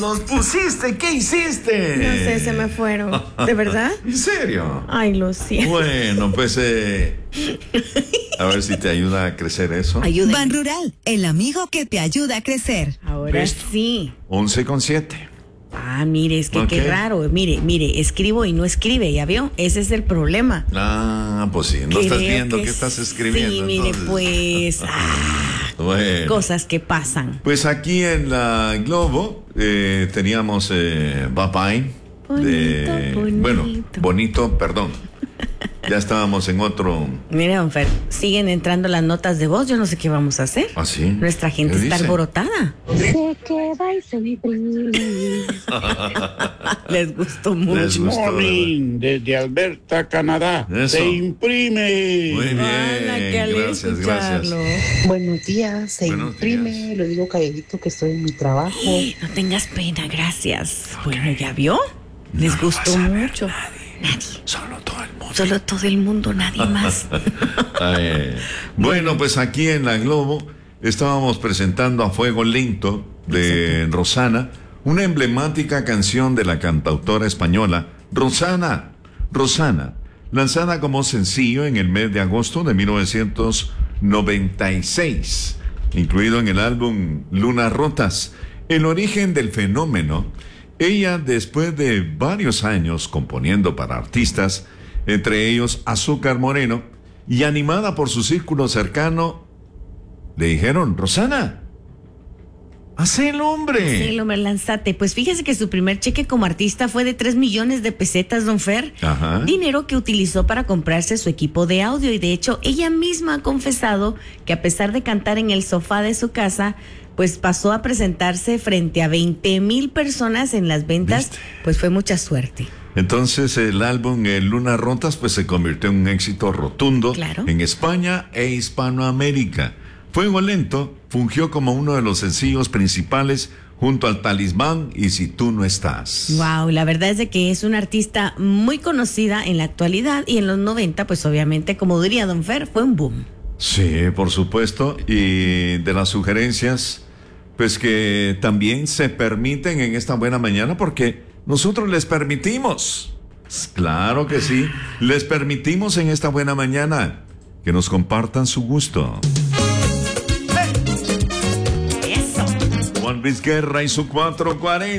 los pusiste? ¿Qué hiciste? No sé, se me fueron. ¿De verdad? ¿En serio? Ay, lo siento. Bueno, pues a ver si te ayuda a crecer eso. Ayúdenme. Ban Rural, el amigo que te ayuda a crecer. Ahora Listo. sí. 11,7. Ah, mire, es que Ok. qué raro. Mire, escribo y no escribe, ¿ya vio? Ese es el problema. Ah, pues sí, no estás Creo viendo que qué estás escribiendo. Sí, mire, entonces. pues. Bueno. Cosas que pasan. Pues aquí en la Globo teníamos Bye Bye. Bueno, bonito, perdón. Ya estábamos en otro. Mire, don Fer, siguen entrando las notas de voz. Yo no sé qué vamos a hacer. ¿Ah, sí? Nuestra gente ¿Qué está dice? alborotada. Se queda y se deprime. Les gustó mucho. Les gustó, Morning, desde Alberta, Canadá. Eso. Se imprime. Muy bien. Ala, qué alegre Gracias, escucharlo. gracias. Buenos días, se Buenos imprime. días. Lo digo calladito que estoy en mi trabajo. No tengas pena, gracias. Bueno, ¿ya vio? Les gustó mucho. Nadie. Solo todo el mundo. Solo todo el mundo, nadie más. Bueno, pues aquí en la Globo estábamos presentando a Fuego Lento de Rosana, una emblemática canción de la cantautora española Rosana, lanzada como sencillo en el mes de agosto de 1996, incluido en el álbum Lunas Rotas. El origen del fenómeno, ella, después de varios años componiendo para artistas, entre ellos Azúcar Moreno, y animada por su círculo cercano, le dijeron: Rosana, ¡haz el hombre! Sí, lo me lanzate. Pues fíjese que su primer cheque como artista fue de 3 millones de pesetas, don Fer. Ajá. Dinero que utilizó para comprarse su equipo de audio. Y de hecho, ella misma ha confesado que a pesar de cantar en el sofá de su casa, pues pasó a presentarse frente a 20,000 personas en las ventas. ¿Viste? Pues fue mucha suerte. Entonces el álbum Lunas Rotas pues se convirtió en un éxito rotundo Claro. en España e Hispanoamérica. Fuego Lento fungió como uno de los sencillos principales junto al Talismán y Si Tú No Estás. Wow, la verdad es de que es una artista muy conocida en la actualidad y en los 90, pues obviamente, como diría don Fer, fue un boom. Sí, por supuesto. Y de las sugerencias, pues que también se permiten en esta buena mañana, porque nosotros les permitimos. Claro que sí, les permitimos en esta buena mañana que nos compartan su gusto. Eso. Juan Luis Guerra y su 440.